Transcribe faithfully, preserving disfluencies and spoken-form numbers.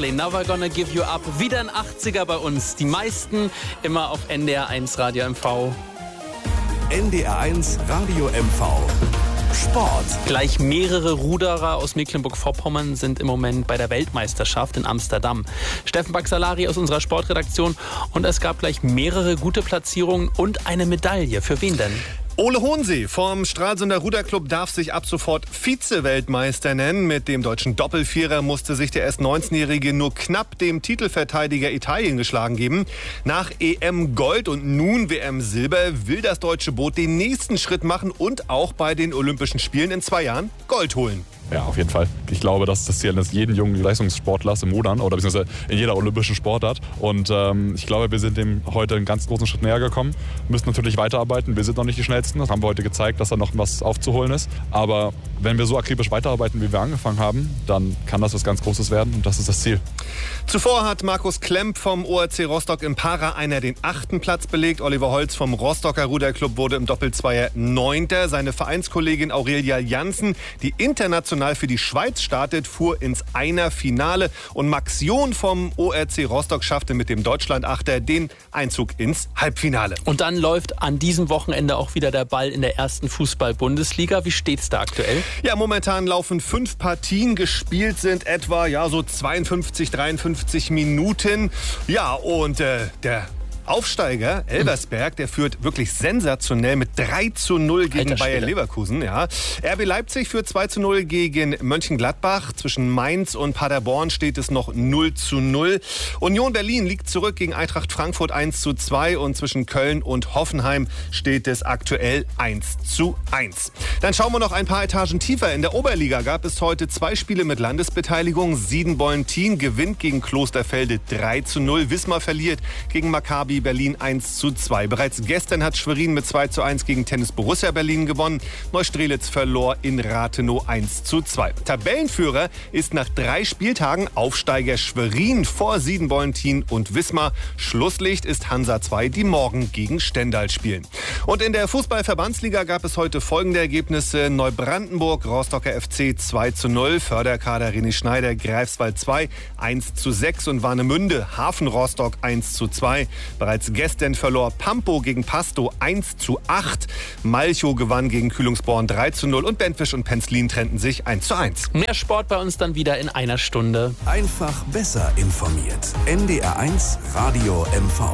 Buckley, Never Gonna Give You Up. Wieder ein achtziger bei uns. Die meisten immer auf N D R eins Radio M V. N D R eins Radio M V. Sport. Gleich mehrere Ruderer aus Mecklenburg-Vorpommern sind im Moment bei der Weltmeisterschaft in Amsterdam. Steffen Baxalari aus unserer Sportredaktion. Und es gab gleich mehrere gute Platzierungen und eine Medaille. Für wen denn? Ole Hohensee vom Stralsunder Ruderclub darf sich ab sofort Vize-Weltmeister nennen. Mit dem deutschen Doppelvierer musste sich der erst neunzehnjährige nur knapp dem Titelverteidiger Italien geschlagen geben. Nach E M Gold und nun W M Silber will das deutsche Boot den nächsten Schritt machen und auch bei den Olympischen Spielen in zwei Jahren Gold holen. Ja, auf jeden Fall. Ich glaube, das ist das Ziel eines jeden jungen Leistungssportlers im Rudern oder beziehungsweise in jeder olympischen Sportart. Und ähm, ich glaube, wir sind dem heute einen ganz großen Schritt näher gekommen. Wir müssen natürlich weiterarbeiten. Wir sind noch nicht die Schnellsten. Das haben wir heute gezeigt, dass da noch was aufzuholen ist. Aber wenn wir so akribisch weiterarbeiten, wie wir angefangen haben, dann kann das was ganz Großes werden. Und das ist das Ziel. Zuvor hat Markus Klemp vom O R C Rostock im Para-Einer den achten Platz belegt. Oliver Holz vom Rostocker Ruderclub wurde im Doppelzweier Neunter. Seine Vereinskollegin Aurelia Janssen, die international für die Schweiz startet, fuhr ins Einer-Finale. Und Max John vom O R C Rostock schaffte mit dem Deutschland-Achter den Einzug ins Halbfinale. Und dann läuft an diesem Wochenende auch wieder der Ball in der ersten Fußball-Bundesliga. Wie steht's da aktuell? Ja, momentan laufen fünf Partien. Gespielt sind etwa ja, so zweiundfünfzig, dreiundfünfzig Minuten. Ja, und äh, der Aufsteiger Elversberg, der führt wirklich sensationell mit drei zu null gegen Bayer Leverkusen. Ja. R B Leipzig führt zwei zu null gegen Mönchengladbach. Zwischen Mainz und Paderborn steht es noch null zu null. Union Berlin liegt zurück gegen Eintracht Frankfurt eins zu zwei. Und zwischen Köln und Hoffenheim steht es aktuell eins zu eins. Dann schauen wir noch ein paar Etagen tiefer. In der Oberliga gab es heute zwei Spiele mit Landesbeteiligung. Siedenbollen-Tien gewinnt gegen Klosterfelde drei zu null. Wismar verliert gegen Maccabi Berlin eins zu zwei. Bereits gestern hat Schwerin mit zwei zu eins gegen Tennis Borussia Berlin gewonnen. Neustrelitz verlor in Rathenow eins zu zwei. Tabellenführer ist nach drei Spieltagen Aufsteiger Schwerin vor Siedenbollen-Tien und Wismar. Schlusslicht ist Hansa zwei, die morgen gegen Stendal spielen. Und in der Fußball-Verbandsliga gab es heute folgende Ergebnisse. Neubrandenburg, Rostocker F C zwei zu null. Förderkader René Schneider, Greifswald zwei, eins zu sechs. Und Warnemünde, Hafen Rostock eins zu zwei. Bereits gestern verlor Pampo gegen Pasto eins zu acht. Malchow gewann gegen Kühlungsborn drei zu null. Und Benfisch und Penzlin trennten sich eins zu eins. Mehr Sport bei uns dann wieder in einer Stunde. Einfach besser informiert. N D R eins Radio M V.